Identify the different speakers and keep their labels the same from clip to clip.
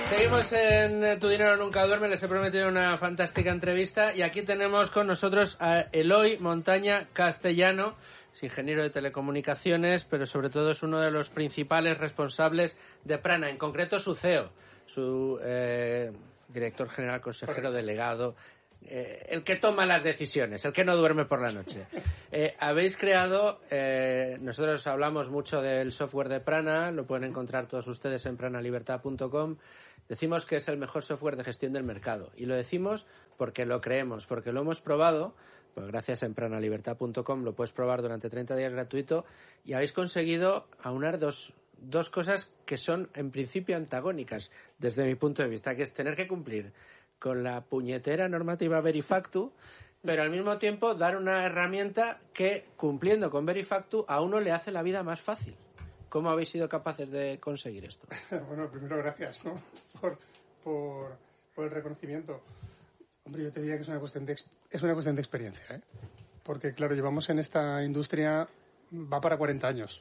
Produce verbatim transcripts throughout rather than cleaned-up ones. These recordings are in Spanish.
Speaker 1: Seguimos en Tu Dinero Nunca Duerme. Les he prometido una fantástica entrevista y aquí tenemos con nosotros a Eloy Montaña Castellano. Es ingeniero de telecomunicaciones, pero sobre todo es uno de los principales responsables de Prana, en concreto su C E O, su eh, director general, consejero delegado, eh, el que toma las decisiones, el que no duerme por la noche. Eh, habéis creado, eh, nosotros hablamos mucho del software de Prana, lo pueden encontrar todos ustedes en prana libertad punto com. Decimos que es el mejor software de gestión del mercado y lo decimos porque lo creemos, porque lo hemos probado. Pues gracias en prana libertad punto com lo puedes probar durante treinta días gratuito y habéis conseguido aunar dos, dos cosas que son en principio antagónicas desde mi punto de vista, que es tener que cumplir con la puñetera normativa Verifactu, pero al mismo tiempo dar una herramienta que, cumpliendo con Verifactu, a uno le hace la vida más fácil. ¿Cómo habéis sido capaces de conseguir esto?
Speaker 2: Bueno, primero gracias, ¿no? por, por, por el reconocimiento. Hombre, yo te diría que es una cuestión de, es una cuestión de experiencia, ¿eh? Porque, claro, llevamos en esta industria, va para cuarenta años.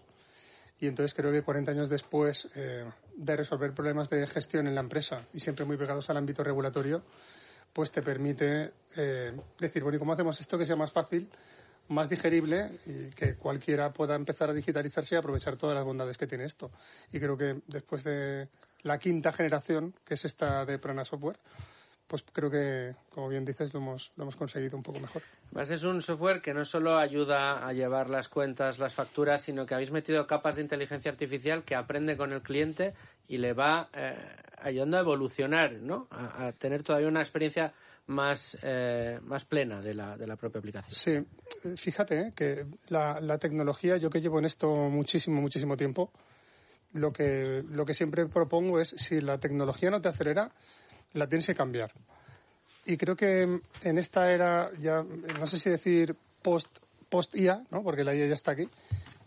Speaker 2: Y entonces creo que cuarenta años después eh, de resolver problemas de gestión en la empresa y siempre muy pegados al ámbito regulatorio, pues te permite eh, decir, bueno, ¿y cómo hacemos esto que sea más fácil, más digerible y que cualquiera pueda empezar a digitalizarse y aprovechar todas las bondades que tiene esto? Y creo que después de la quinta generación, que es esta de Prana Software, pues creo que, como bien dices, lo hemos, lo hemos conseguido un poco mejor.
Speaker 1: Más es un software que no solo ayuda a llevar las cuentas, las facturas, sino que habéis metido capas de inteligencia artificial que aprende con el cliente y le va eh, ayudando a evolucionar, ¿no? A, a tener todavía una experiencia más eh, más plena de la, de la propia aplicación.
Speaker 2: Sí, fíjate ¿eh? que la, la tecnología, yo que llevo en esto muchísimo, muchísimo tiempo, lo que, lo que siempre propongo es, si la tecnología no te acelera, la tienes que cambiar. Y creo que en esta era, ya no sé si decir post, post I A, ¿no? Porque la I A ya está aquí,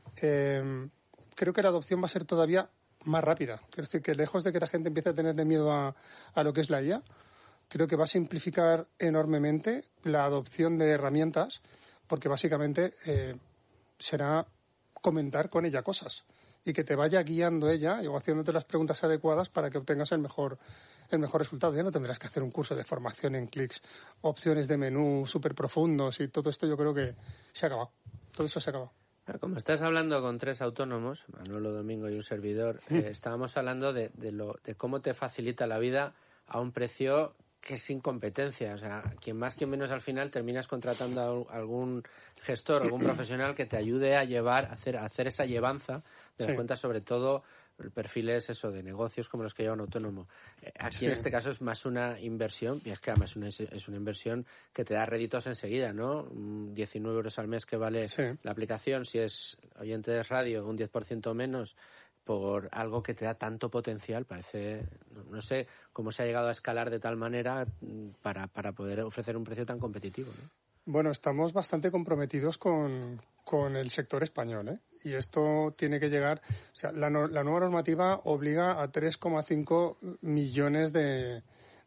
Speaker 2: eh, creo que la adopción va a ser todavía más rápida. Quiero decir que lejos de que la gente empiece a tenerle miedo a, a lo que es la I A, creo que va a simplificar enormemente la adopción de herramientas, porque básicamente eh, será comentar con ella cosas y que te vaya guiando ella o haciéndote las preguntas adecuadas para que obtengas el mejor el mejor resultado. Ya no tendrás que hacer un curso de formación en clics, opciones de menú súper profundos y todo esto. Yo creo que se ha acabado. Todo eso se ha acabado.
Speaker 1: Como estás hablando con tres autónomos, Manolo, Domingo y un servidor, mm. eh, estábamos hablando de, de, lo, de cómo te facilita la vida a un precio que es sin competencia. O sea, quien más, quien menos, al final terminas contratando a algún gestor, algún profesional que te ayude a llevar, a hacer, a hacer esa llevanza de las sí. cuentas, sobre todo el perfil es eso, de negocios como los que lleva un autónomo. Aquí sí. en este caso es más una inversión, y es que además una, es una inversión que te da réditos enseguida, ¿no? diecinueve euros al mes que vale sí. la aplicación, si es oyente de radio, un diez por ciento menos, por algo que te da tanto potencial, parece, no sé cómo se ha llegado a escalar de tal manera para, para poder ofrecer un precio tan competitivo, ¿no?
Speaker 2: Bueno, estamos bastante comprometidos con, con el sector español, ¿eh? Y esto tiene que llegar, o sea, la, la nueva normativa obliga a tres coma cinco millones de,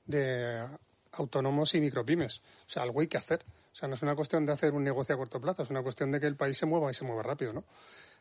Speaker 2: de autónomos y micropymes. O sea, algo hay que hacer. O sea, no es una cuestión de hacer un negocio a corto plazo, es una cuestión de que el país se mueva y se mueva rápido, ¿no?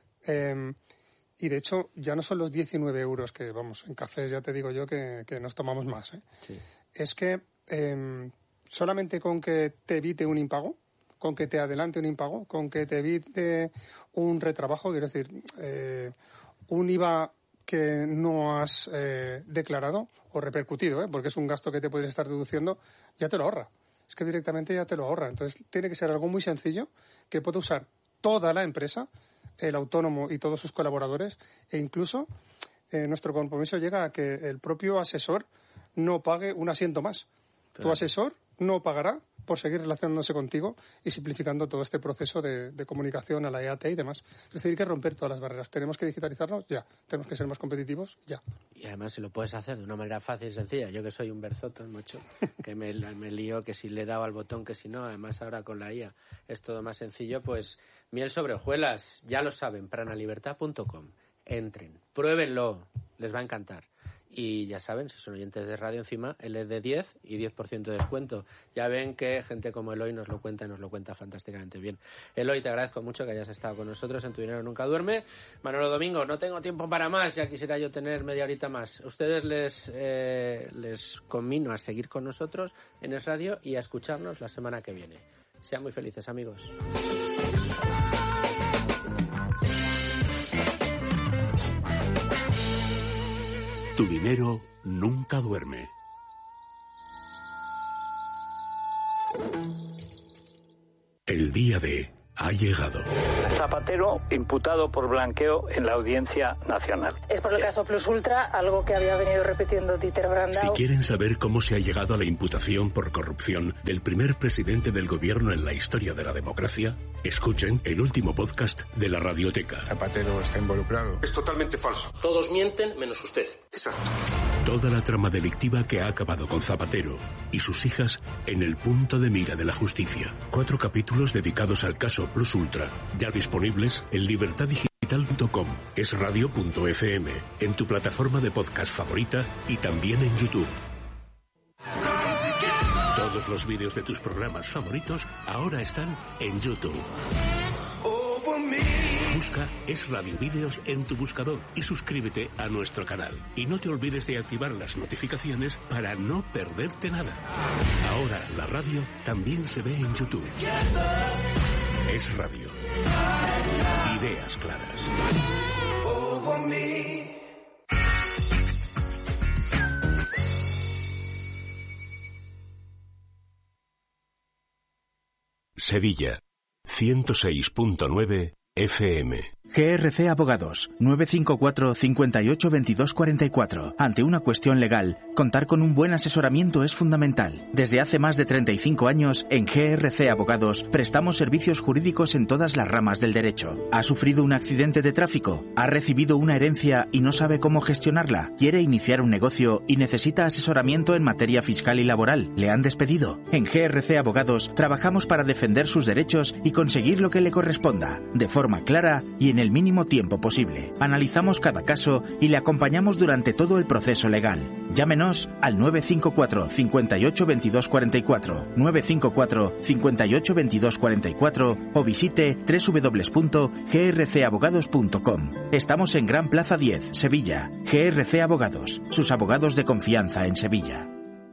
Speaker 2: Eh, y de hecho, ya no son los diecinueve euros que, vamos, en cafés ya te digo yo que, que nos tomamos más, ¿eh? Sí. Es que eh, solamente con que te evite un impago, con que te adelante un impago, con que te evite un retrabajo, quiero decir, eh, un I V A que no has eh, declarado o repercutido, ¿eh? Porque es un gasto que te podrías estar deduciendo, ya te lo ahorra. Es que directamente ya te lo ahorra. Entonces, tiene que ser algo muy sencillo que pueda usar toda la empresa, el autónomo y todos sus colaboradores, e incluso eh, nuestro compromiso llega a que el propio asesor no pague un asiento más. Claro. Tu asesor no pagará por seguir relacionándose contigo y simplificando todo este proceso de, de comunicación a la E A T y demás. Es decir, hay que romper todas las barreras. ¿Tenemos que digitalizarnos? Ya. ¿Tenemos que ser más competitivos? Ya.
Speaker 1: Y además si lo puedes hacer de una manera fácil y sencilla. Yo que soy un berzotón, macho, que me, me lío, que si le daba al botón, que si no. Además ahora con la I A es todo más sencillo. Pues miel sobre hojuelas, ya lo saben, prana libertad punto com. Entren, pruébenlo, les va a encantar. Y ya saben, si son oyentes de Radio Encima, L de diez y diez por ciento de descuento. Ya ven que gente como Eloy nos lo cuenta y nos lo cuenta fantásticamente bien. Eloy, te agradezco mucho que hayas estado con nosotros en Tu Dinero Nunca Duerme. Manolo Domingo, no tengo tiempo para más, ya quisiera yo tener media horita más. A ustedes les, eh, les conmino a seguir con nosotros en Es Radio y a escucharnos la semana que viene. Sean muy felices, amigos.
Speaker 3: Tu dinero nunca duerme. El día de ha llegado.
Speaker 4: Zapatero imputado por blanqueo en la Audiencia Nacional.
Speaker 5: Es por el caso Plus Ultra, algo que había venido repitiendo Dieter Brandau.
Speaker 3: Si quieren saber cómo se ha llegado a la imputación por corrupción del primer presidente del gobierno en la historia de la democracia, escuchen el último podcast de la Radioteca.
Speaker 6: Zapatero está involucrado.
Speaker 7: Es totalmente falso.
Speaker 8: Todos mienten menos usted.
Speaker 7: Exacto.
Speaker 3: Toda la trama delictiva que ha acabado con Zapatero y sus hijas en el punto de mira de la justicia. Cuatro capítulos dedicados al caso Plus Ultra, ya disponibles en libertad digital punto com, es radio punto efe eme, en tu plataforma de podcast favorita y también en YouTube. Todos los vídeos de tus programas favoritos ahora están en YouTube. Busca Es Radio Vídeos en tu buscador y suscríbete a nuestro canal. Y no te olvides de activar las notificaciones para no perderte nada. Ahora la radio también se ve en YouTube. Es Radio. Ideas claras. Sevilla, ciento seis punto nueve F M.
Speaker 9: G R C Abogados, nueve cinco cuatro, cinco ocho, veintidós cuarenta y cuatro. Ante una cuestión legal, contar con un buen asesoramiento es fundamental. Desde hace más de treinta y cinco años, en G R C Abogados, prestamos servicios jurídicos en todas las ramas del derecho. ¿Ha sufrido un accidente de tráfico? ¿Ha recibido una herencia y no sabe cómo gestionarla? ¿Quiere iniciar un negocio y necesita asesoramiento en materia fiscal y laboral? ¿Le han despedido? En G R C Abogados, trabajamos para defender sus derechos y conseguir lo que le corresponda, de forma clara y en el mínimo tiempo posible. Analizamos cada caso y le acompañamos durante todo el proceso legal. Llámenos al nueve cinco cuatro, cinco ocho, veintidós cuarenta y cuatro, nueve cinco cuatro, cinco ocho, veintidós cuarenta y cuatro o visite doble u doble u doble u punto g r c abogados punto com. Estamos en Gran Plaza diez, Sevilla. G R C Abogados, sus abogados de confianza en Sevilla.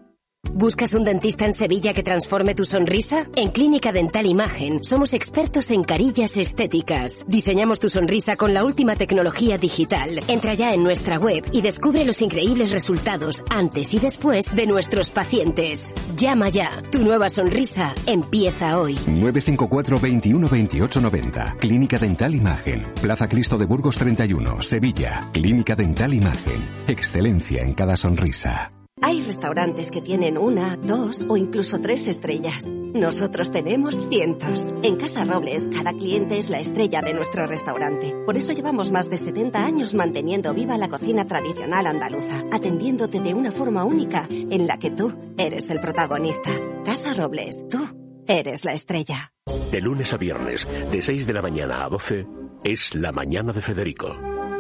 Speaker 10: ¿Buscas un dentista en Sevilla que transforme tu sonrisa? En Clínica Dental Imagen somos expertos en carillas estéticas. Diseñamos tu sonrisa con la última tecnología digital. Entra ya en nuestra web y descubre los increíbles resultados antes y después de nuestros pacientes. Llama ya. Tu nueva sonrisa empieza hoy.
Speaker 11: nueve cinco cuatro, veintiuno, veintiocho, noventa. Clínica Dental Imagen. Plaza Cristo de Burgos treinta y uno, Sevilla. Clínica Dental Imagen. Excelencia en cada sonrisa.
Speaker 12: Hay restaurantes que tienen una, dos o incluso tres estrellas. Nosotros tenemos cientos. En Casa Robles, cada cliente es la estrella de nuestro restaurante. Por eso llevamos más de setenta años manteniendo viva la cocina tradicional andaluza, atendiéndote de una forma única en la que tú eres el protagonista. Casa Robles, tú eres la estrella.
Speaker 3: De lunes a viernes, de seis de la mañana a doce, es La Mañana de Federico.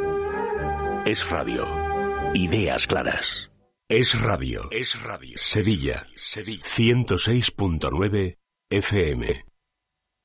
Speaker 3: Es Radio. Ideas claras. Es Radio. Es Radio. Sevilla. Sevilla. ciento seis punto nueve F M.